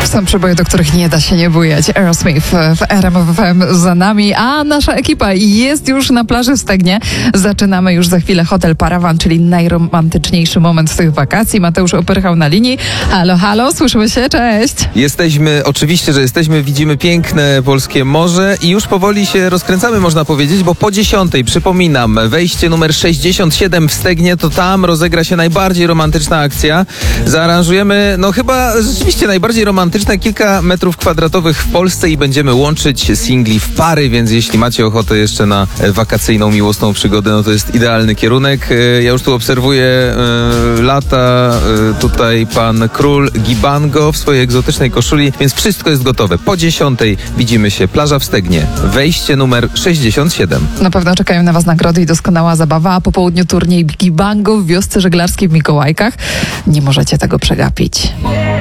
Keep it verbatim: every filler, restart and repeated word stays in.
Są przeboje, do których nie da się nie bujać. Aerosmith w R M F M za nami, a nasza ekipa jest już na plaży w Stegnie. Zaczynamy już za chwilę Hotel Parawan, czyli najromantyczniejszy moment z tych wakacji. Mateusz Opyrchał na linii. Halo, halo, słyszymy się, cześć. Jesteśmy, oczywiście, że jesteśmy, widzimy piękne polskie morze i już powoli się rozkręcamy, można powiedzieć, bo po dziesiątej, przypominam, wejście numer sześćdziesiąt siedem w Stegnie, to tam rozegra się najbardziej romantyczna akcja. Zaaranżujemy, no chyba rzeczywiście najbardziej romantyczne kilka metrów kwadratowych w Polsce i będziemy łączyć singli w pary, więc jeśli macie ochotę jeszcze na wakacyjną, miłosną przygodę, no to jest idealny kierunek. Ja już tu obserwuję e, lata, e, tutaj pan król Gibango w swojej egzotycznej koszuli, więc wszystko jest gotowe. Po dziesiątej widzimy się, plaża w Stegnie, wejście numer sześćdziesiąt siedem. Na pewno czekają na was nagrody i doskonała zabawa, a po południu turniej Gibango w wiosce żeglarskiej w Mikołajkach. Nie możecie tego przegapić.